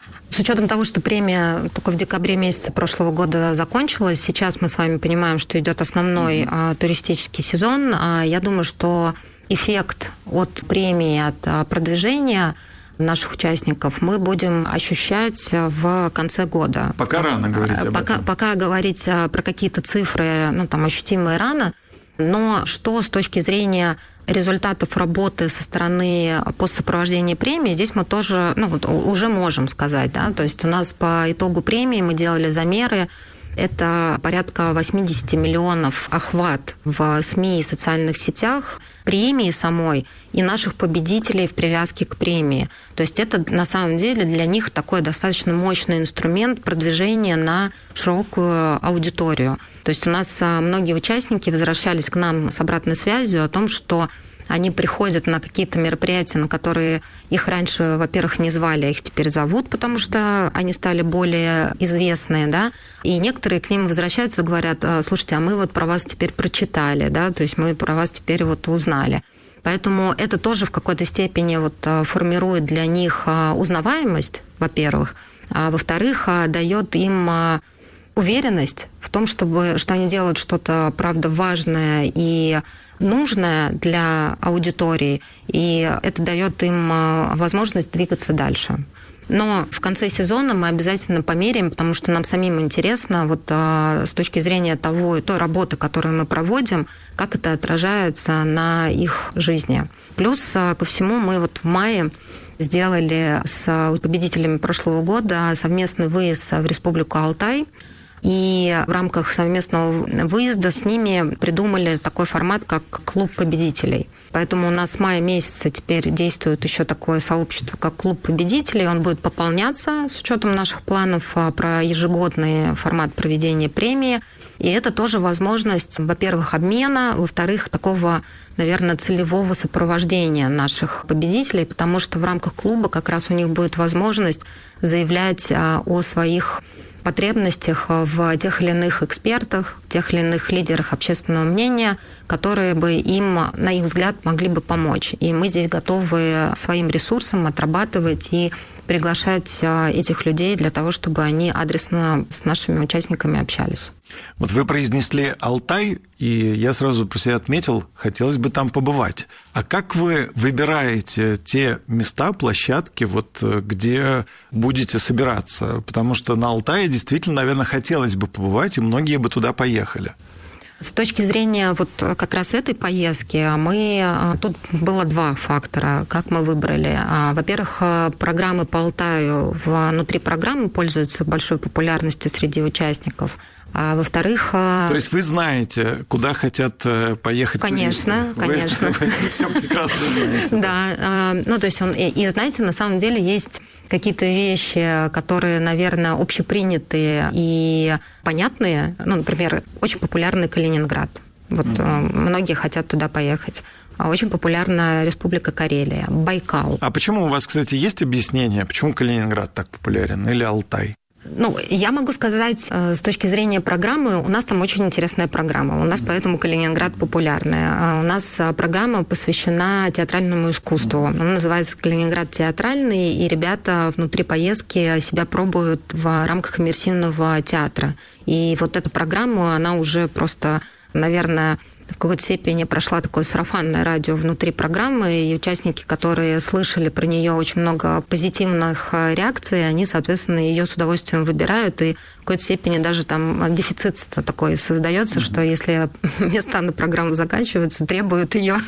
С учетом того, что премия только в декабре месяце прошлого года закончилась, сейчас мы с вами понимаем, что идет основной туристический сезон. Я думаю, что эффект от премии, от продвижения наших участников мы будем ощущать в конце года. Пока рано говорить об этом. Пока говорить про какие-то цифры, ощутимые рано. Но что с точки зрения результатов работы со стороны по сопровождению премии, здесь мы тоже уже можем сказать. Да? То есть у нас по итогу премии мы делали замеры. Это порядка 80 миллионов охват в СМИ и социальных сетях, премии самой и наших победителей в привязке к премии. То есть это на самом деле для них такой достаточно мощный инструмент продвижения на широкую аудиторию. То есть у нас многие участники возвращались к нам с обратной связью о том, что они приходят на какие-то мероприятия, на которые их раньше, во-первых, не звали, а их теперь зовут, потому что они стали более известные, да, и некоторые к ним возвращаются и говорят: слушайте, а мы вот про вас теперь прочитали, да, то есть мы про вас теперь вот узнали. Поэтому это тоже в какой-то степени формирует для них узнаваемость, во-первых, а во-вторых, дает им уверенность в том, что они делают что-то, правда, важное и нужное для аудитории, и это дает им возможность двигаться дальше. Но в конце сезона мы обязательно померяем, потому что нам самим интересно с точки зрения той работы, которую мы проводим, как это отражается на их жизни. Плюс ко всему мы в мае сделали с победителями прошлого года совместный выезд в Республику Алтай. И в рамках совместного выезда с ними придумали такой формат, как клуб победителей. Поэтому у нас с мая месяца теперь действует еще такое сообщество, как клуб победителей. Он будет пополняться с учетом наших планов про ежегодный формат проведения премии. И это тоже возможность, во-первых, обмена, во-вторых, такого, наверное, целевого сопровождения наших победителей, потому что в рамках клуба как раз у них будет возможность заявлять о своих потребностях в тех или иных экспертах, тех или иных лидерах общественного мнения, которые бы им, на их взгляд, могли бы помочь. И мы здесь готовы своим ресурсом отрабатывать и приглашать этих людей для того, чтобы они адресно с нашими участниками общались. Вот вы произнесли Алтай, и я сразу про себя отметил, хотелось бы там побывать. А как вы выбираете те места, площадки, где будете собираться? Потому что на Алтае действительно, наверное, хотелось бы побывать, и многие бы туда поехали. С точки зрения как раз этой поездки, тут было два фактора, как мы выбрали. Во-первых, программы по Алтаю внутри программы пользуются большой популярностью среди участников. А во-вторых... То есть вы знаете, куда хотят поехать туристы? Конечно. Вы все прекрасно знаете. Да. То есть и знаете, на самом деле есть какие-то вещи, которые, наверное, общепринятые и понятные. Например, очень популярный Калининград. Многие хотят туда поехать. Очень популярна Республика Карелия, Байкал. А почему у вас, кстати, есть объяснение, почему Калининград так популярен или Алтай? Я могу сказать, с точки зрения программы, у нас там очень интересная программа. У нас поэтому Калининград популярная. У нас программа посвящена театральному искусству. Она называется «Калининград театральный», и ребята внутри поездки себя пробуют в рамках иммерсивного театра. И эта программа, она уже просто, наверное, в какой-то степени прошла такое сарафанное радио внутри программы, и участники, которые слышали про нее очень много позитивных реакций, они, соответственно, ее с удовольствием выбирают, и в какой-то степени даже там дефицит такой создается, что если места на программу заканчиваются, требуют ее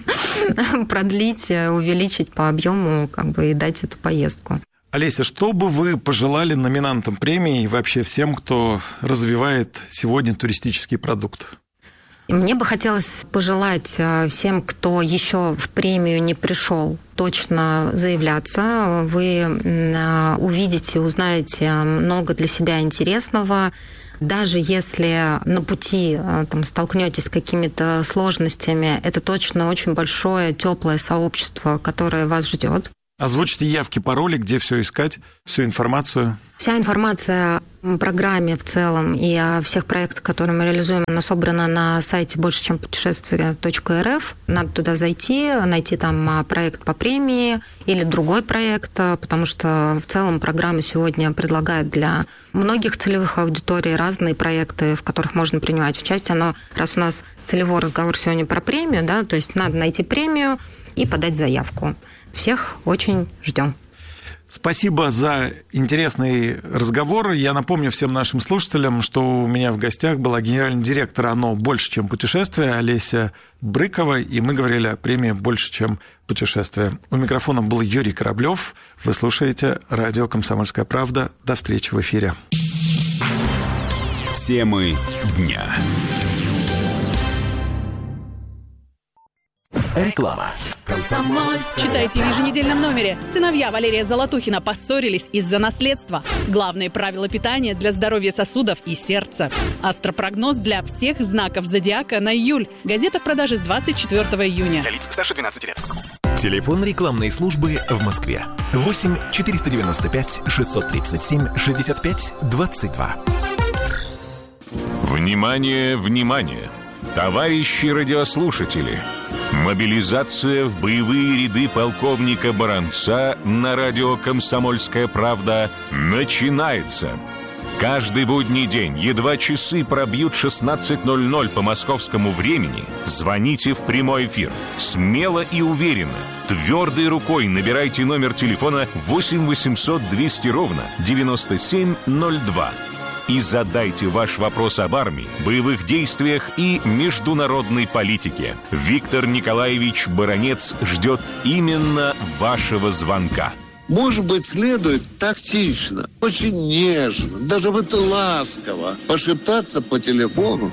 продлить, увеличить по объему, и дать эту поездку. Олеся, что бы вы пожелали номинантам премии и вообще всем, кто развивает сегодня туристический продукт? Мне бы хотелось пожелать всем, кто еще в премию не пришел, точно заявляться. Вы увидите, узнаете много для себя интересного. Даже если на пути столкнетесь с какими-то сложностями, это точно очень большое, теплое сообщество, которое вас ждет. Озвучьте явки, пароли, где все искать, всю информацию. Вся информация о программе в целом и о всех проектах, которые мы реализуем, она собрана на сайте большечемпутешествие.рф. Надо туда зайти, найти там проект по премии или другой проект, потому что в целом программа сегодня предлагает для многих целевых аудиторий разные проекты, в которых можно принимать участие. Но раз у нас целевой разговор сегодня про премию, да, то есть надо найти премию и подать заявку. Всех очень ждем. Спасибо за интересный разговор. Я напомню всем нашим слушателям, что у меня в гостях была генеральный директор ОНО «Больше, чем путешествие» Олеся Брыкова, и мы говорили о премии «Больше, чем путешествие». У микрофона был Юрий Кораблев. Вы слушаете радио «Комсомольская правда». До встречи в эфире. Темы дня. Реклама. Читайте в еженедельном номере. Сыновья Валерия Золотухина поссорились из-за наследства. Главные правила питания для здоровья сосудов и сердца. Астропрогноз для всех знаков зодиака на июль. Газета в продаже с 24 июня. Для лиц старше 12 лет. Телефон рекламной службы в Москве. 8 495 637 65 22. Внимание, внимание! Товарищи радиослушатели! Мобилизация в боевые ряды полковника Баранца на радио «Комсомольская правда» начинается. Каждый будний день, едва часы пробьют 16:00 по московскому времени, звоните в прямой эфир. Смело и уверенно, твердой рукой набирайте номер телефона 8 800 200 ровно 9702. И задайте ваш вопрос об армии, боевых действиях и международной политике. Виктор Николаевич Баранец ждет именно вашего звонка. Может быть, следует тактично, очень нежно, даже вот ласково пошептаться по телефону.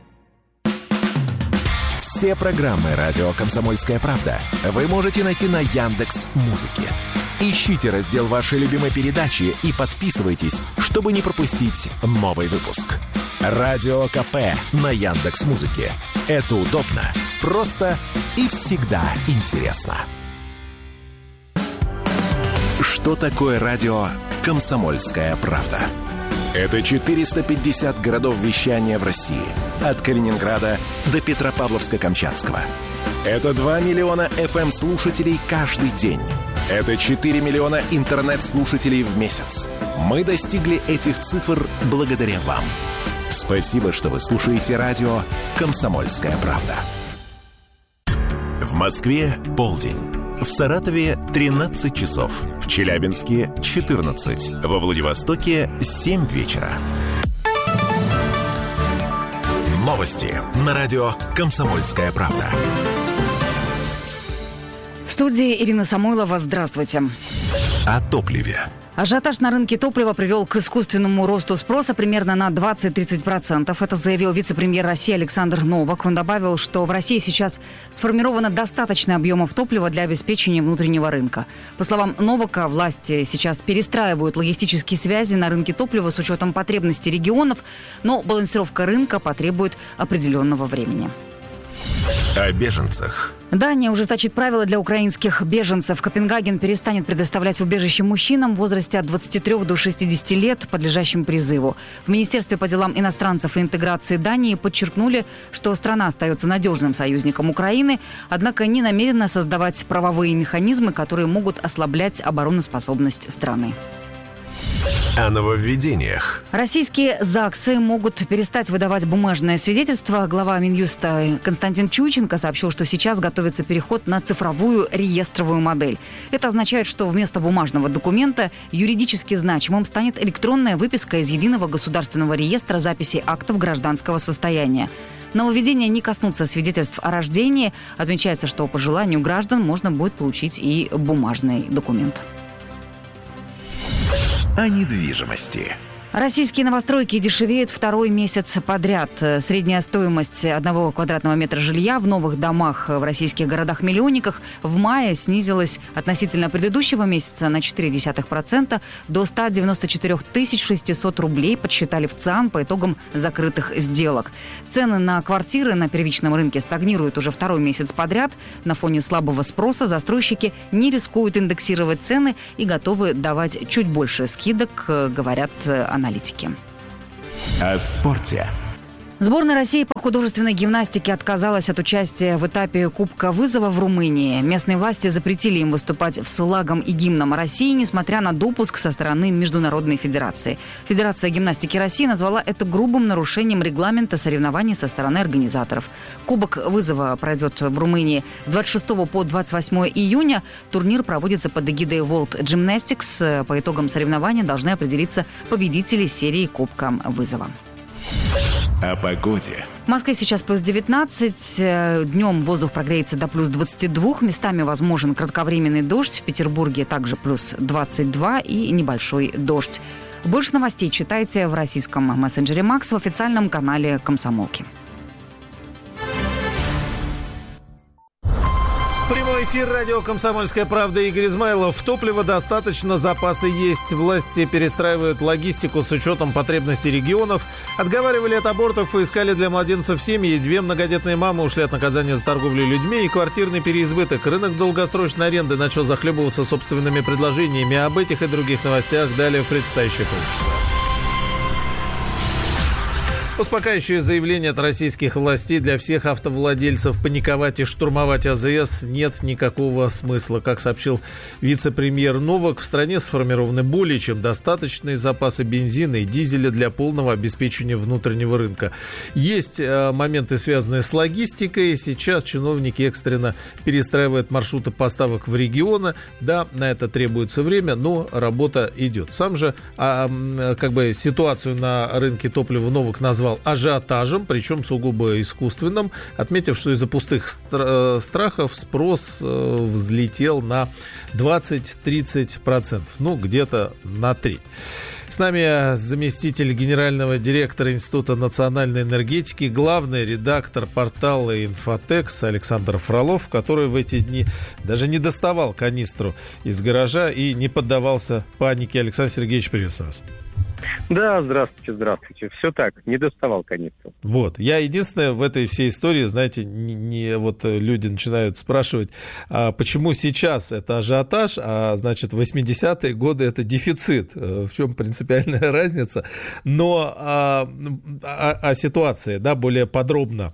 Все программы радио «Комсомольская правда» вы можете найти на Яндекс.Музыке. Ищите раздел вашей любимой передачи и подписывайтесь, чтобы не пропустить новый выпуск. Радио КП на Яндекс.Музыке. Это удобно, просто и всегда интересно. Что такое радио «Комсомольская правда»? Это 450 городов вещания в России. От Калининграда до Петропавловска-Камчатского. Это 2 миллиона FM-слушателей каждый день. Это 4 миллиона интернет-слушателей в месяц. Мы достигли этих цифр благодаря вам. Спасибо, что вы слушаете радио «Комсомольская правда». В Москве полдень. В Саратове 13 часов. В Челябинске 14. Во Владивостоке 7 вечера. Новости на радио «Комсомольская правда». В студии Ирина Самойлова. Здравствуйте. О топливе. Ажиотаж на рынке топлива привел к искусственному росту спроса примерно на 20-30%. Это заявил вице-премьер России Александр Новак. Он добавил, что в России сейчас сформировано достаточно объемов топлива для обеспечения внутреннего рынка. По словам Новака, власти сейчас перестраивают логистические связи на рынке топлива с учетом потребностей регионов, но балансировка рынка потребует определенного времени. О беженцах. Дания ужесточит правила для украинских беженцев. Копенгаген перестанет предоставлять убежище мужчинам в возрасте от 23 до 60 лет, подлежащим призыву. В Министерстве по делам иностранцев и интеграции Дании подчеркнули, что страна остается надежным союзником Украины, однако не намерена создавать правовые механизмы, которые могут ослаблять обороноспособность страны. О нововведениях. Российские ЗАГСы могут перестать выдавать бумажное свидетельство. Глава Минюста Константин Чуйченко сообщил, что сейчас готовится переход на цифровую реестровую модель. Это означает, что вместо бумажного документа юридически значимым станет электронная выписка из Единого государственного реестра записей актов гражданского состояния. Нововведения не коснутся свидетельств о рождении. Отмечается, что по желанию граждан можно будет получить и бумажный документ. О недвижимости. Российские новостройки дешевеют второй месяц подряд. Средняя стоимость 1 квадратного метра жилья в новых домах в российских городах-миллионниках в мае снизилась относительно предыдущего месяца на 0,4% до 194 600 рублей, подсчитали в ЦИАН по итогам закрытых сделок. Цены на квартиры на первичном рынке стагнируют уже второй месяц подряд. На фоне слабого спроса застройщики не рискуют индексировать цены и готовы давать чуть больше скидок, говорят аналитики. О спорте. Сборная России по художественной гимнастике отказалась от участия в этапе Кубка вызова в Румынии. Местные власти запретили им выступать с флагом и гимном России, несмотря на допуск со стороны Международной федерации. Федерация гимнастики России назвала это грубым нарушением регламента соревнований со стороны организаторов. Кубок вызова пройдет в Румынии с 26 по 28 июня. Турнир проводится под эгидой World Gymnastics. По итогам соревнования должны определиться победители серии Кубка вызова. О погоде. В Москве сейчас плюс 19, днем воздух прогреется до плюс 22, местами возможен кратковременный дождь, в Петербурге также плюс 22 и небольшой дождь. Больше новостей читайте в российском мессенджере Макс в официальном канале «Комсомолки». Прямой эфир радио «Комсомольская правда», Игорь Измайлов. Топлива достаточно, запасы есть. Власти перестраивают логистику с учетом потребностей регионов. Отговаривали от абортов и искали для младенцев семьи. 2 многодетные мамы ушли от наказания за торговлю людьми и квартирный переизбыток. Рынок долгосрочной аренды начал захлебываться собственными предложениями. Об этих и других новостях далее в предстоящих выпусках. Успокаивающее заявление от российских властей: для всех автовладельцев паниковать и штурмовать АЗС нет никакого смысла. Как сообщил вице-премьер Новак, в стране сформированы более чем достаточные запасы бензина и дизеля для полного обеспечения внутреннего рынка. Есть моменты, связанные с логистикой. Сейчас чиновники экстренно перестраивают маршруты поставок в регионы. Да, на это требуется время, но работа идет. Сам же ситуацию на рынке топлива Новак назвал ажиотажем, причем сугубо искусственным, отметив, что из-за пустых страхов спрос взлетел на 20-30%, где-то на 3%. С нами заместитель генерального директора Института национальной энергетики, главный редактор портала «Инфотекс» Александр Фролов, который в эти дни даже не доставал канистру из гаража и не поддавался панике. Александр Сергеевич, приветствую вас. Да, здравствуйте. Все так, не доставал канистру. Вот. Я единственное в этой всей истории, знаете, люди начинают спрашивать, а почему сейчас это ажиотаж, а значит в 80-е годы это дефицит. В чем принципиальная разница? Но о ситуации, более подробно.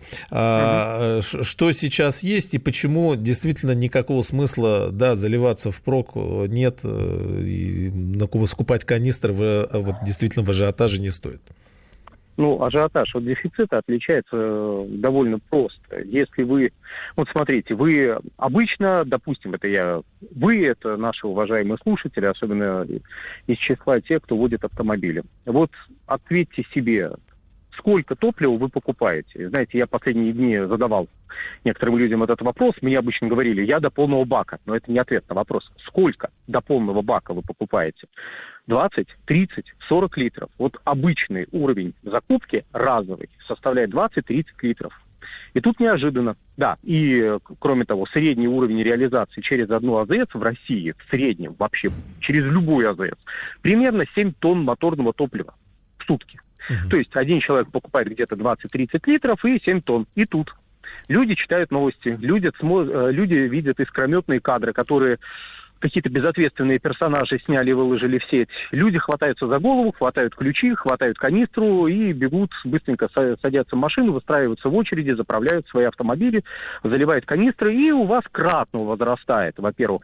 Что сейчас есть и почему действительно никакого смысла, заливаться впрок нет, и скупать канистры действительно в ажиотаже не стоит? Ажиотаж от дефицита отличается довольно просто. Если вы, смотрите, вы обычно, допустим, это наши уважаемые слушатели, особенно из числа тех, кто водит автомобили. Ответьте себе, сколько топлива вы покупаете. Знаете, я последние дни задавал некоторым людям этот вопрос. Мне обычно говорили, я до полного бака. Но это не ответ на вопрос. Сколько до полного бака вы покупаете? 20, 30, 40 литров. Обычный уровень закупки разовый составляет 20-30 литров. И тут неожиданно, и кроме того, средний уровень реализации через одну АЗС в России, в среднем вообще, через любую АЗС, примерно 7 тонн моторного топлива в сутки. То есть один человек покупает где-то 20-30 литров и 7 тонн. И тут люди читают новости, люди видят искрометные кадры, которые какие-то безответственные персонажи сняли и выложили в сеть. Люди хватаются за голову, хватают ключи, хватают канистру и бегут, быстренько садятся в машину, выстраиваются в очереди, заправляют свои автомобили, заливают канистры, и у вас кратно возрастает, во-первых,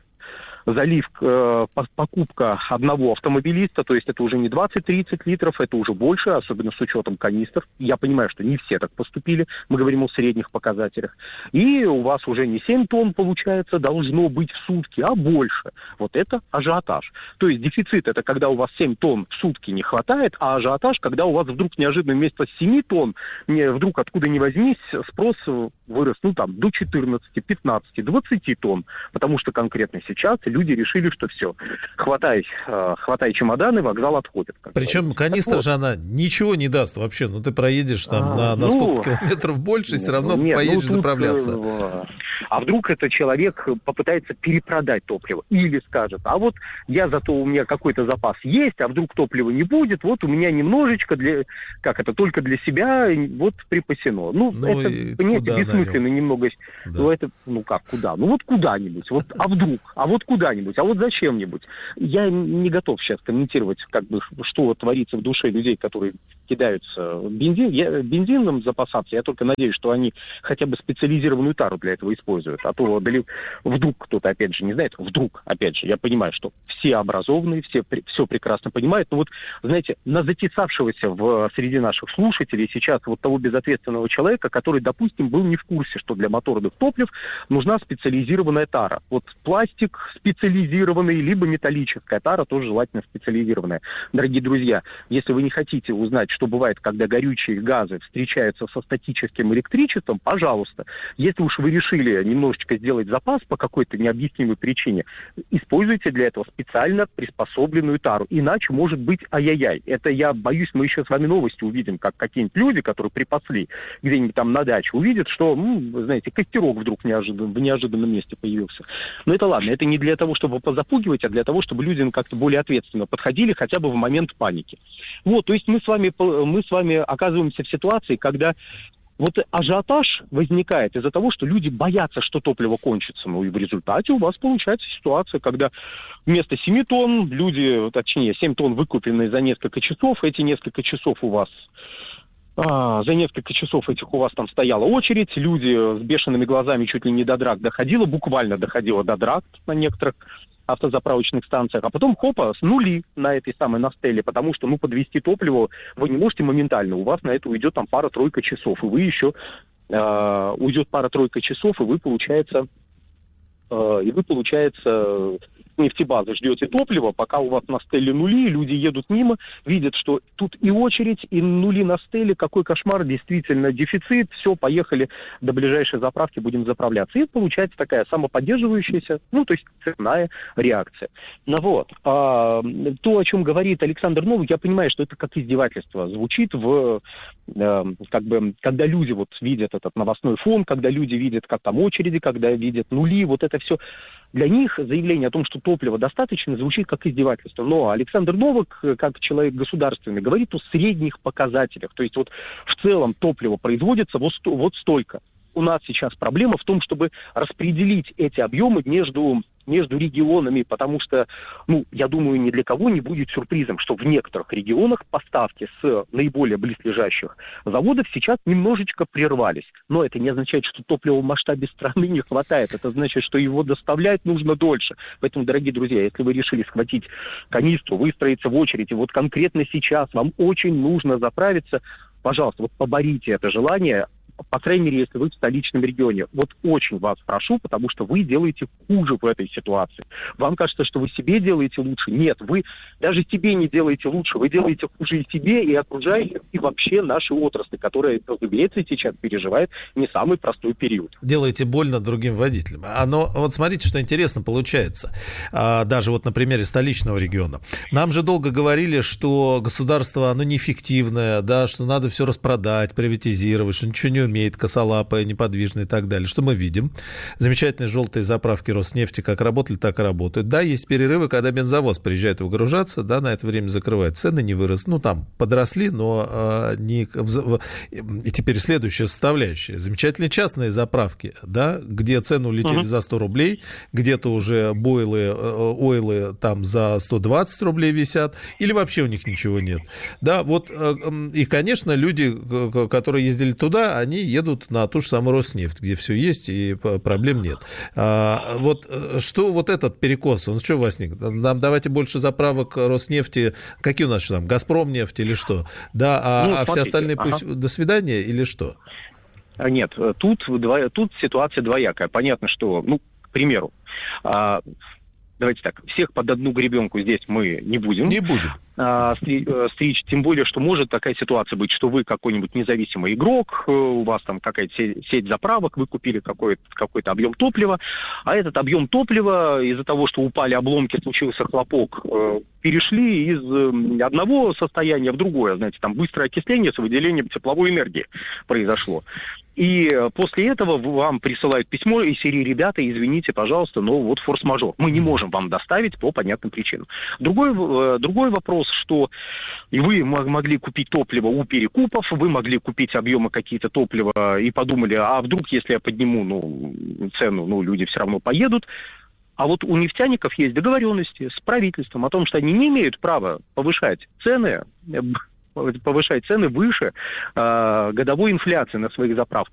покупка одного автомобилиста, то есть это уже не 20-30 литров, это уже больше, особенно с учетом канистр. Я понимаю, что не все так поступили, мы говорим о средних показателях. И у вас уже не 7 тонн, получается, должно быть в сутки, а больше. Это ажиотаж. То есть дефицит — это когда у вас 7 тонн в сутки не хватает, а ажиотаж, когда у вас вдруг неожиданно вместо 7 тонн, вдруг откуда ни возьмись, спрос вырос, до 14, 15, 20 тонн. Потому что конкретно сейчас Люди решили, что все, хватай чемоданы, вокзал отходит. Причем канистра же она ничего не даст вообще. Ну, ты проедешь там на сколько километров больше, все равно поедешь заправляться. А вдруг этот человек попытается перепродать топливо или скажет, а вот зато у меня какой-то запас есть, а вдруг топлива не будет, вот у меня немножечко только для себя вот припасено. Это, понимаете, бессмысленно немного. Да. Куда? Куда-нибудь. А вот куда-нибудь, а вот зачем-нибудь. Я не готов сейчас комментировать, что творится в душе людей, которые кидаются бензином запасаться. Я только надеюсь, что они хотя бы специализированную тару для этого используют. А то вдруг кто-то, опять же, не знает. Я понимаю, что все образованные, все прекрасно понимают. Но знаете, на затесавшегося среди наших слушателей сейчас того безответственного человека, который, допустим, был не в курсе, что для моторных топлив нужна специализированная тара. Пластик специализированный, либо металлическая тара, тоже желательно специализированная. Дорогие друзья, если вы не хотите узнать, что бывает, когда горючие газы встречаются со статическим электричеством, пожалуйста, если уж вы решили немножечко сделать запас по какой-то необъяснимой причине, используйте для этого специально приспособленную тару. Иначе может быть ай-яй-яй. Это, я боюсь, мы еще с вами новости увидим, как какие-нибудь люди, которые припасли где-нибудь там на даче, увидят, что, знаете, костерок вдруг в неожиданном месте появился. Но это ладно, это не для того, чтобы позапугивать, а для того, чтобы люди как-то более ответственно подходили хотя бы в момент паники. То есть мы с вами оказываемся в ситуации, когда ажиотаж возникает из-за того, что люди боятся, что топливо кончится. И в результате у вас получается ситуация, когда вместо 7 тонн 7 тонн выкупленные за несколько часов, эти несколько часов у вас... За несколько часов этих у вас там стояла очередь, люди с бешеными глазами чуть ли не до драк буквально доходило до драк на некоторых автозаправочных станциях, а потом с нули на этой самой Настелле, потому что, подвести топливо вы не можете моментально, у вас на это уйдет там пара-тройка часов, и вы еще уйдет пара-тройка часов, и вы, получается, нефтебазы ждете топливо, пока у вас на Стелле нули, люди едут мимо, видят, что тут и очередь, и нули на Стелле, какой кошмар, действительно дефицит, все, поехали до ближайшей заправки, будем заправляться. И получается такая самоподдерживающаяся, то есть цепная реакция. То, о чем говорит Александр Новик, я понимаю, что это как издевательство звучит когда люди видят этот новостной фон, когда люди видят, как там очереди, когда видят нули, это все. Для них заявление о том, что топлива достаточно, звучит как издевательство. Но Александр Новик, как человек государственный, говорит о средних показателях. То есть в целом топливо производится столько. У нас сейчас проблема в том, чтобы распределить эти объемы между регионами, потому что, я думаю, ни для кого не будет сюрпризом, что в некоторых регионах поставки с наиболее близлежащих заводов сейчас немножечко прервались. Но это не означает, что топлива в масштабе страны не хватает. Это значит, что его доставлять нужно дольше. Поэтому, дорогие друзья, если вы решили схватить канистру, выстроиться в очередь, и конкретно сейчас вам очень нужно заправиться, пожалуйста, поборите это желание, по крайней мере, если вы в столичном регионе. Очень вас прошу, потому что вы делаете хуже в этой ситуации. Вам кажется, что вы себе делаете лучше. Нет, вы даже себе не делаете лучше. Вы делаете хуже и себе, и окружающим, и вообще нашей отрасли, которая, разумеется, сейчас переживает не самый простой период. Делаете больно другим водителям. Но смотрите, что интересно получается. Даже на примере столичного региона. Нам же долго говорили, что государство, оно неэффективное, да, что надо все распродать, приватизировать, что ничего не умеет, косолапая, неподвижная и так далее. Что мы видим? Замечательные желтые заправки Роснефти как работали, так и работают. Да, есть перерывы, когда бензовоз приезжает выгружаться, да, на это время закрывает. Цены не выросли, там подросли, но и теперь следующая составляющая. Замечательные частные заправки, да, где цены улетели за 100 рублей, где-то уже ойлы там за 120 рублей висят, или вообще у них ничего нет. Да, и, конечно, люди, которые ездили туда, они едут на ту же самую Роснефть, где все есть и проблем нет. Что этот перекос, он что возник? Нам давайте больше заправок Роснефти, какие у нас там, Газпромнефть или что? Да, все остальные пусть до свидания или что? Нет, тут ситуация двоякая. Понятно, что, к примеру, давайте так, всех под одну гребенку здесь мы не будем. Не будем. Стричь, тем более, что может такая ситуация быть, что вы какой-нибудь независимый игрок, у вас там какая-то сеть заправок, вы купили какой-то объем топлива, а этот объем топлива из-за того, что упали обломки, случился хлопок, перешли из одного состояния в другое, знаете, там быстрое окисление с выделением тепловой энергии произошло. И после этого вам присылают письмо из серии: ребята, извините, пожалуйста, но вот форс-мажор. Мы не можем вам доставить по понятным причинам. Другой вопрос, что вы могли купить топливо у перекупов, вы могли купить объемы какие-то топлива и подумали, а вдруг, если я подниму цену, люди все равно поедут. А вот у нефтяников есть договоренности с правительством о том, что они не имеют права повышать цены выше годовой инфляции на своих заправках.